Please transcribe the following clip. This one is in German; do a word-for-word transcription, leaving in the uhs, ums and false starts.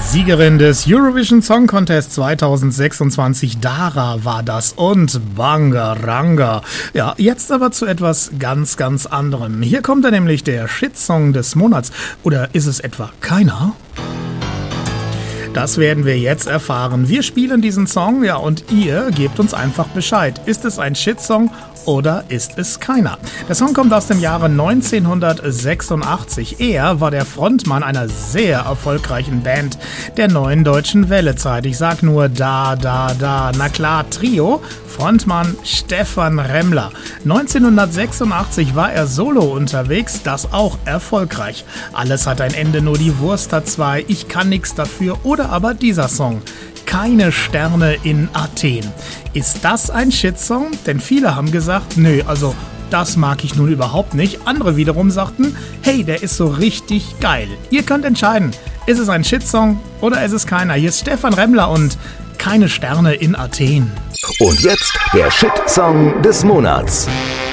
Siegerin des Eurovision Song Contest zweitausendsechsundzwanzig, Dara war das und Bangaranga. Ja, jetzt aber zu etwas ganz, ganz anderem. Hier kommt er nämlich, der Shitsong des Monats. Oder ist es etwa keiner? Das werden wir jetzt erfahren. Wir spielen diesen Song, ja, und ihr gebt uns einfach Bescheid. Ist es ein Shitsong oder ist es keiner? Der Song kommt aus dem Jahre neunzehnhundertsechsundachtzig. Er war der Frontmann einer sehr erfolgreichen Band der neuen deutschen Wellezeit. Ich sag nur da, da, da. Na klar, Trio. Frontmann Stephan Remmler. neunzehnhundertsechsundachtzig war er solo unterwegs, das auch erfolgreich. Alles hat ein Ende, nur die Wurst hat zwei. Ich kann nix dafür. Oder aber dieser Song. Keine Sterne in Athen. Ist das ein Shitsong? Denn viele haben gesagt, nö, also das mag ich nun überhaupt nicht. Andere wiederum sagten, hey, der ist so richtig geil. Ihr könnt entscheiden, ist es ein Shitsong oder ist es keiner? Hier ist Stephan Remmler und Keine Sterne in Athen. Und jetzt der Shitsong des Monats.